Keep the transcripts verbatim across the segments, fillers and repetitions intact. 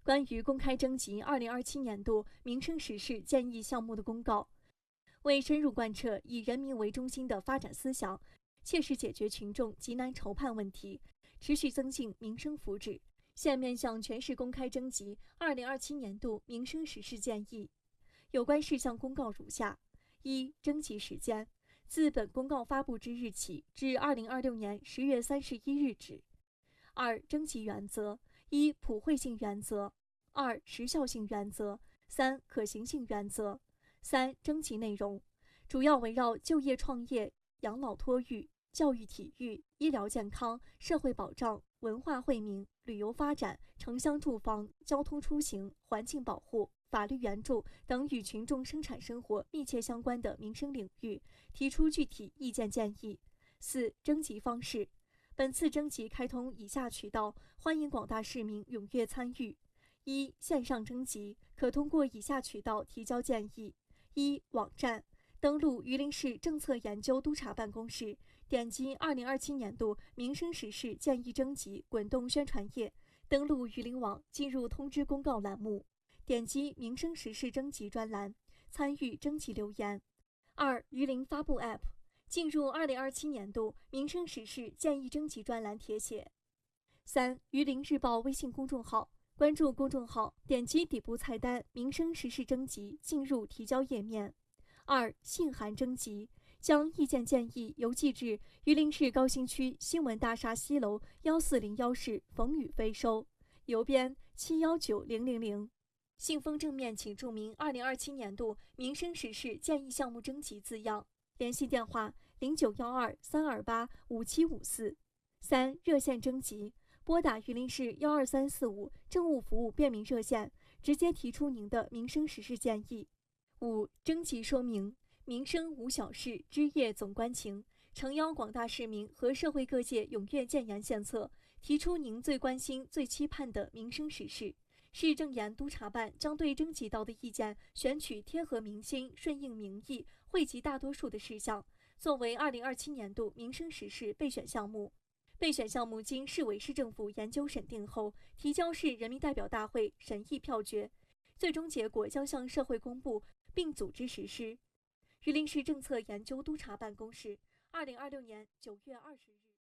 关于公开征集二零二七年度民生实事建议项目的公告，为深入贯彻以人民为中心的发展思想，切实解决群众急难愁盼问题，持续增进民生福祉，现面向全市公开征集二零二七年度民生实事建议。有关事项公告如下：一、征集时间，自本公告发布之日起至二零二六年十月三十一日止。二、征集原则：一、普惠性原则；二、时效性原则；三、可行性原则。三、征集内容主要围绕就业创业、养老托育、教育体育、医疗健康、社会保障、文化惠民、旅游发展、城乡住房、交通出行、环境保护、法律援助等与群众生产生活密切相关的民生领域，提出具体意见建议。四、征集方式，本次征集开通以下渠道，欢迎广大市民踊跃参与。一、线上征集，可通过以下渠道提交建议：一、网站，登录榆林市政策研究督察办公室，点击二零二七年度民生实事建议征集滚动宣传页，登录榆林网，进入通知公告栏目，点击民生实事征集专栏，参与征集留言。二、榆林发布 App， 进入二零二七年度民生实事建议征集专栏填写。三、榆林日报微信公众号，关注公众号，点击底部菜单民生实事征集，进入提交页面。二、信函征集，将意见建议邮寄至榆林市高新区新闻大厦西楼幺四零幺室冯宇飞收，邮编七幺九零零零。信封正面请注明二零二七年度民生实事建议项目征集字样。联系电话零九幺二三二八五七五四。三、热线征集，拨打榆林市幺二三四五政务服务便民热线，直接提出您的民生实事建议。五、征集说明，民生无小事，枝叶总关情，诚邀广大市民和社会各界踊跃建言献策，提出您最关心、最期盼的民生实事。市政研督察办将对征集到的意见选取贴合民心、顺应民意、惠及大多数的事项，作为二零二七年度民生实事备选项目。备选项目经市委市政府研究审定后，提交市人民代表大会审议票决，最终结果将向社会公布并组织实施。榆林市政策研究督察办公室，二零二六年九月二十日。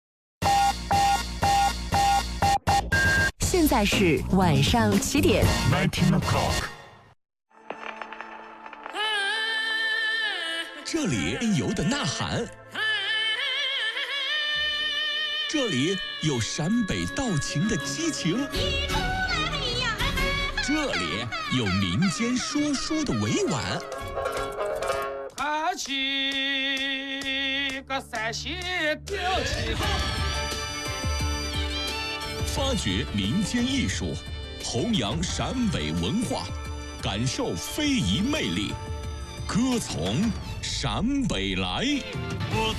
现在是晚上七点。 这里有的呐喊，这里有陕北道情的激情，这里有民间说书的委婉。 抬起个三线吊起号， 发掘民间艺术，弘扬陕北文化，感受非遗魅力，歌从陕北来。 我